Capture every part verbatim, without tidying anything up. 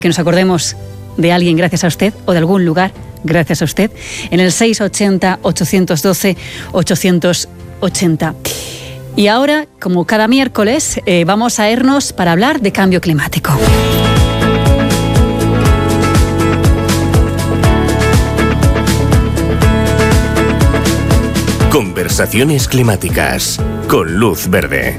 que nos acordemos de alguien gracias a usted o de algún lugar gracias a usted en el seis ochenta, ochocientos doce, ochocientos ochenta. Y ahora, como cada miércoles, eh, vamos a irnos para hablar de cambio climático. Conversaciones climáticas con Luz Verde.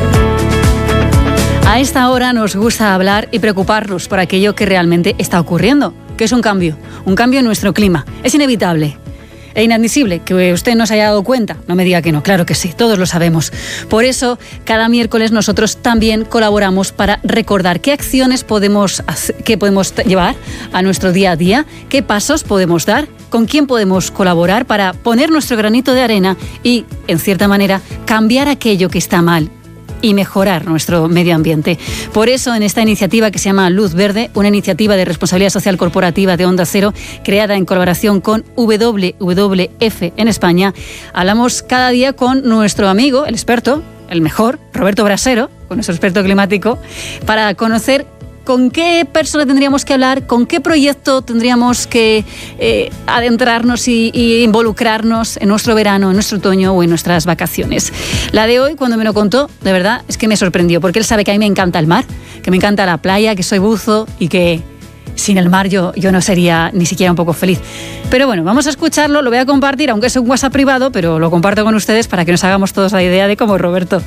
A esta hora nos gusta hablar y preocuparnos por aquello que realmente está ocurriendo, que es un cambio, un cambio en nuestro clima. Es inevitable e inadmisible que usted no se haya dado cuenta. No me diga que no, claro que sí, todos lo sabemos. Por eso, cada miércoles nosotros también colaboramos para recordar qué acciones podemos, hacer, qué podemos llevar a nuestro día a día, qué pasos podemos dar, con quién podemos colaborar para poner nuestro granito de arena y, en cierta manera, cambiar aquello que está mal y mejorar nuestro medio ambiente. Por eso, en esta iniciativa que se llama Luz Verde, una iniciativa de responsabilidad social corporativa de Onda Cero, creada en colaboración con W W F en España, hablamos cada día con nuestro amigo, el experto, el mejor, Roberto Brasero, con nuestro experto climático, para conocer con qué persona tendríamos que hablar, con qué proyecto tendríamos que eh, adentrarnos y, y involucrarnos en nuestro verano, en nuestro otoño o en nuestras vacaciones. La de hoy, cuando me lo contó, de verdad, es que me sorprendió, porque él sabe que a mí me encanta el mar, que me encanta la playa, que soy buzo y que sin el mar yo, yo no sería ni siquiera un poco feliz. Pero bueno, vamos a escucharlo, lo voy a compartir, aunque es un WhatsApp privado, pero lo comparto con ustedes para que nos hagamos todos la idea de cómo es Roberto.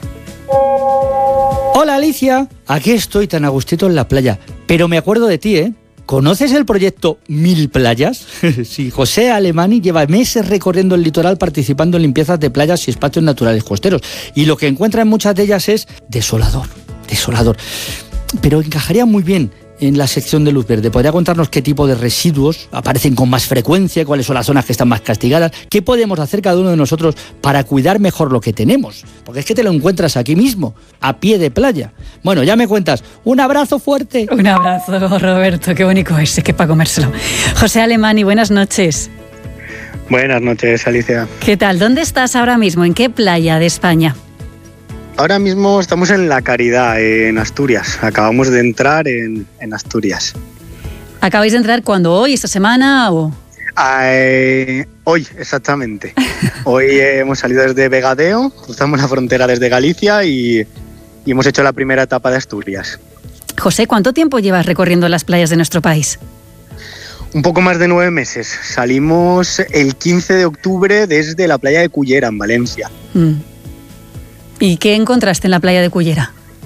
Hola Alicia, aquí estoy tan a gustito en la playa, pero me acuerdo de ti, ¿eh? ¿Conoces el proyecto Mil Playas? Sí, José Alemani lleva meses recorriendo el litoral participando en limpiezas de playas y espacios naturales costeros, y lo que encuentra en muchas de ellas es desolador, desolador. Pero encajaría muy bien en la sección de Luz Verde. ¿Podría contarnos qué tipo de residuos aparecen con más frecuencia, cuáles son las zonas que están más castigadas? ¿Qué podemos hacer cada uno de nosotros para cuidar mejor lo que tenemos? Porque es que te lo encuentras aquí mismo, a pie de playa. Bueno, ya me cuentas. ¡Un abrazo fuerte! Un abrazo, Roberto. Qué bonito es, es que para comérselo. José Alemani, buenas noches. Buenas noches, Alicia. ¿Qué tal? ¿Dónde estás ahora mismo? ¿En qué playa de España? Ahora mismo estamos en La Caridad, en Asturias. Acabamos de entrar en, en Asturias. ¿Acabáis de entrar cuándo? ¿Hoy, esta semana o...? Eh, hoy, exactamente. Hoy eh, hemos salido desde Vegadeo, cruzamos la frontera desde Galicia y, y hemos hecho la primera etapa de Asturias. José, ¿cuánto tiempo llevas recorriendo las playas de nuestro país? Un poco más de nueve meses. Salimos el quince de octubre desde la playa de Cullera, en Valencia. Mm. ¿Y qué encontraste en la playa de Cullera?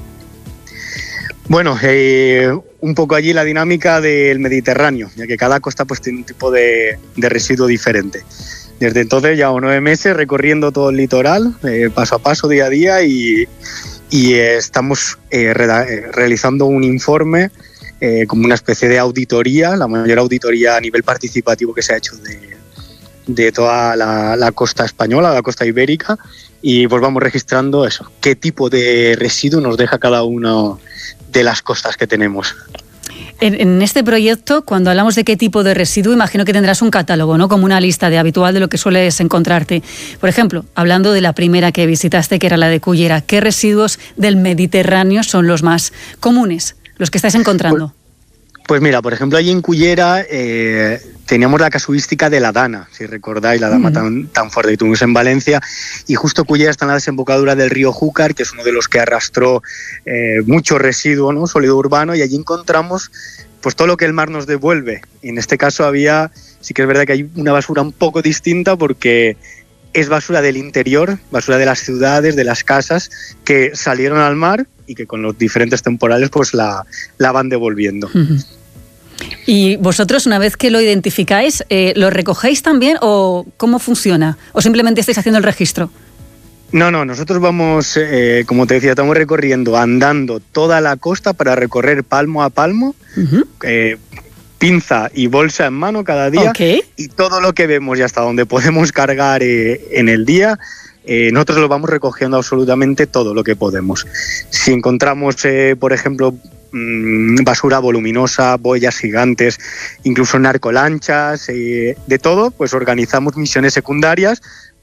Bueno, eh, un poco allí la dinámica del Mediterráneo, ya que cada costa pues tiene un tipo de, de residuo diferente. Desde entonces llevamos nueve meses recorriendo todo el litoral, eh, paso a paso, día a día, y, y eh, estamos eh, re- realizando un informe eh, como una especie de auditoría, la mayor auditoría a nivel participativo que se ha hecho de, de toda la, la costa española, la costa ibérica, y pues vamos registrando eso, qué tipo de residuo nos deja cada una de las costas que tenemos. En, en este proyecto, cuando hablamos de qué tipo de residuo, imagino que tendrás un catálogo, ¿no? Como una lista de habitual de lo que sueles encontrarte. Por ejemplo, hablando de la primera que visitaste, que era la de Cullera, ¿qué residuos del Mediterráneo son los más comunes, los que estáis encontrando? Pues, pues mira, por ejemplo, allí en Cullera eh, teníamos la casuística de la Dana, si recordáis, la dama uh-huh. tan, tan fuerte que tuvimos en Valencia, y justo Cullera está en la desembocadura del río Júcar, que es uno de los que arrastró eh, mucho residuo, ¿no? Sólido urbano, y allí encontramos pues todo lo que el mar nos devuelve. Y en este caso había, sí que es verdad que hay una basura un poco distinta, porque es basura del interior, basura de las ciudades, de las casas, que salieron al mar y que con los diferentes temporales pues la, la van devolviendo. Uh-huh. ¿Y vosotros, una vez que lo identificáis, eh, lo recogéis también o cómo funciona? ¿O simplemente estáis haciendo el registro? No, no, nosotros vamos, eh, como te decía, estamos recorriendo, andando toda la costa para recorrer palmo a palmo, uh-huh. eh, pinza y bolsa en mano cada día, okay. Y todo lo que vemos y hasta donde podemos cargar eh, en el día, eh, nosotros lo vamos recogiendo absolutamente todo lo que podemos. Si encontramos, eh, por ejemplo, basura voluminosa, boyas gigantes, incluso narcolanchas, eh, de todo, pues organizamos misiones secundarias,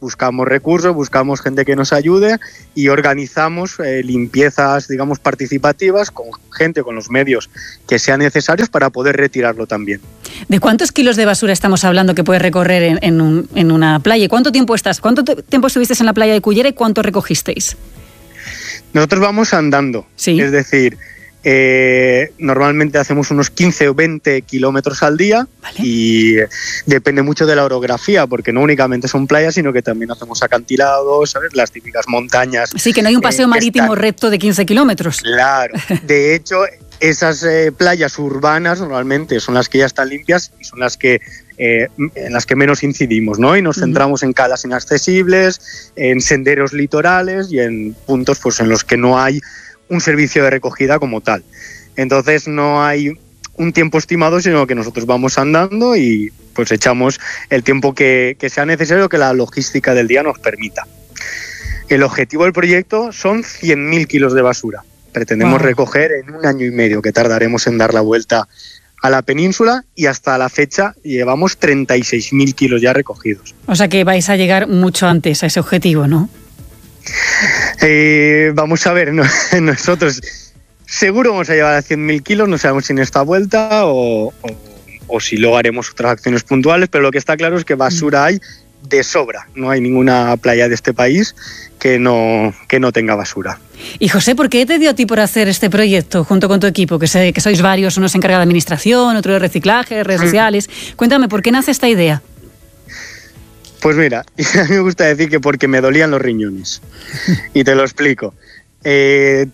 buscamos recursos, buscamos gente que nos ayude y organizamos eh, limpiezas, digamos, participativas con gente, con los medios que sean necesarios para poder retirarlo también. ¿De cuántos kilos de basura estamos hablando que puedes recorrer en, en, un, en una playa? ¿Y cuánto tiempo estás? ¿Cuánto te, tiempo estuviste en la playa de Cullera y cuánto recogisteis? Nosotros vamos andando, ¿Sí? Es decir, eh, normalmente hacemos unos quince o veinte kilómetros al día. ¿Vale? Y depende mucho de la orografía, porque no únicamente son playas, sino que también hacemos acantilados, ¿sabes? Las típicas montañas. Sí, que no hay un paseo eh, marítimo están... recto de quince kilómetros. Claro, de hecho, esas eh, playas urbanas normalmente son las que ya están limpias y son las que Eh, en las que menos incidimos, ¿no? Y nos centramos uh-huh. en calas inaccesibles, en senderos litorales y en puntos pues, en los que no hay un servicio de recogida como tal. Entonces no hay un tiempo estimado, sino que nosotros vamos andando y pues echamos el tiempo que, que sea necesario, que la logística del día nos permita. El objetivo del proyecto son cien mil kilos de basura. Pretendemos wow. recoger en un año y medio que tardaremos en dar la vuelta a la península, y hasta la fecha llevamos treinta y seis mil kilos ya recogidos. O sea que vais a llegar mucho antes a ese objetivo, ¿no? Eh, vamos a ver, no, nosotros seguro vamos a llevar a cien mil kilos, no sabemos si en esta vuelta o, o, o si luego haremos otras acciones puntuales, pero lo que está claro es que basura hay de sobra. No hay ninguna playa de este país que no, que no tenga basura. Y José, ¿por qué te dio a ti por hacer este proyecto junto con tu equipo? Que sé que sois varios, uno se encarga de administración, otro de reciclaje, redes sociales. Cuéntame, ¿por qué nace esta idea? Pues mira, a mí me gusta decir que porque me dolían los riñones. Y te lo explico. Eh,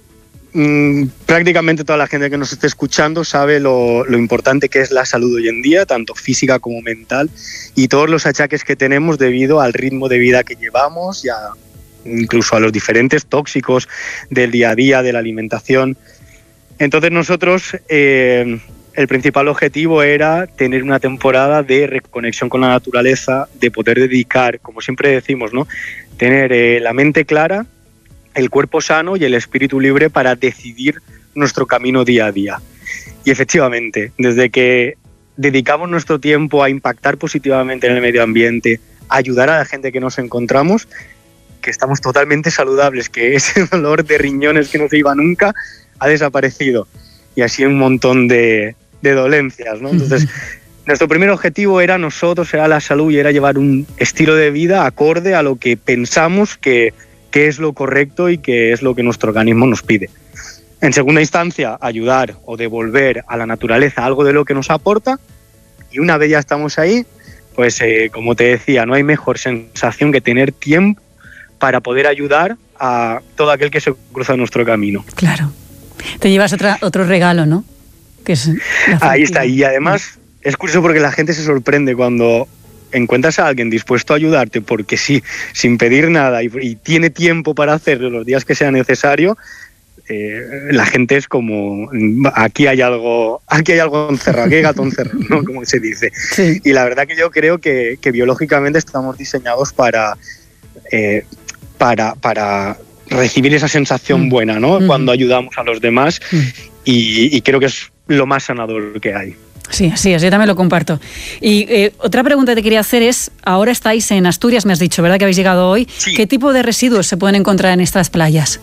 prácticamente toda la gente que nos esté escuchando sabe lo, lo importante que es la salud hoy en día, tanto física como mental, y todos los achaques que tenemos debido al ritmo de vida que llevamos y a, incluso a los diferentes tóxicos del día a día, de la alimentación. Entonces nosotros, eh, el principal objetivo era tener una temporada de reconexión con la naturaleza, de poder dedicar, como siempre decimos, ¿no? Tener eh, la mente clara, el cuerpo sano y el espíritu libre para decidir nuestro camino día a día. Y efectivamente, desde que dedicamos nuestro tiempo a impactar positivamente en el medio ambiente, a ayudar a la gente que nos encontramos, que estamos totalmente saludables, que ese dolor de riñones que no se iba nunca ha desaparecido, y así un montón de, de dolencias, ¿no? Entonces, nuestro primer objetivo era nosotros, era la salud y era llevar un estilo de vida acorde a lo que pensamos que qué es lo correcto y qué es lo que nuestro organismo nos pide. En segunda instancia, ayudar o devolver a la naturaleza algo de lo que nos aporta, y una vez ya estamos ahí, pues eh, como te decía, no hay mejor sensación que tener tiempo para poder ayudar a todo aquel que se cruza en nuestro camino. Claro. Te llevas otra, otro regalo, ¿no? Que es ahí está, y además es curioso porque la gente se sorprende cuando encuentras a alguien dispuesto a ayudarte porque sí, sin pedir nada, y, y tiene tiempo para hacerlo los días que sea necesario. Eh, la gente es como, aquí hay algo aquí hay algo encerrado, aquí hay gato encerrado, ¿no? Como se dice. Sí. Y la verdad que yo creo que, que biológicamente estamos diseñados para, eh, para, para recibir esa sensación mm. buena, ¿no? Mm. Cuando ayudamos a los demás, mm. y, y creo que es lo más sanador que hay. Sí, sí, yo también lo comparto. Y eh, otra pregunta que te quería hacer es, ahora estáis en Asturias, me has dicho, ¿verdad? Que habéis llegado hoy. Sí. ¿Qué tipo de residuos se pueden encontrar en estas playas?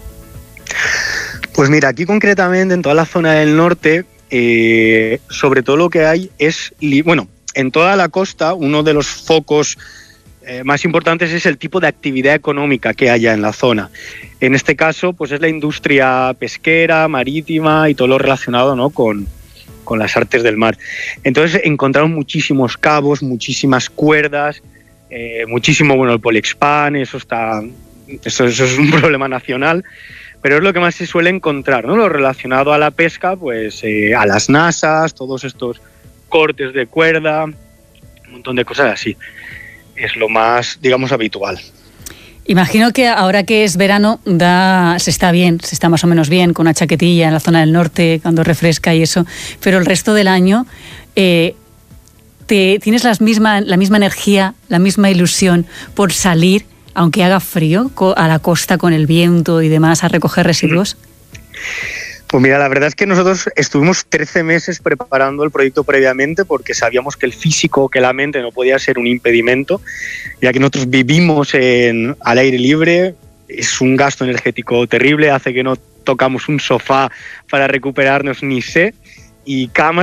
Pues mira, aquí concretamente en toda la zona del norte, eh, sobre todo lo que hay es, bueno, en toda la costa, uno de los focos eh, más importantes es el tipo de actividad económica que haya en la zona. En este caso, pues es la industria pesquera, marítima y todo lo relacionado, ¿no? con con las artes del mar. Entonces encontramos muchísimos cabos, muchísimas cuerdas, eh, muchísimo, bueno, el Polexpan, eso está, eso, eso es un problema nacional, pero es lo que más se suele encontrar, ¿no? Lo relacionado a la pesca, pues eh, a las nasas, todos estos cortes de cuerda, un montón de cosas así. Es lo más, digamos, habitual. Imagino que ahora que es verano da, se está bien, se está más o menos bien con una chaquetilla en la zona del norte cuando refresca y eso, pero el resto del año eh, te, tienes las misma, la misma energía, la misma ilusión por salir, aunque haga frío, a la costa con el viento y demás, a recoger residuos. Pues mira, la verdad es que nosotros estuvimos trece meses preparando el proyecto previamente porque sabíamos que el físico, que la mente no podía ser un impedimento, ya que nosotros vivimos en, al aire libre, es un gasto energético terrible, hace que no tocamos un sofá para recuperarnos ni sé, y camas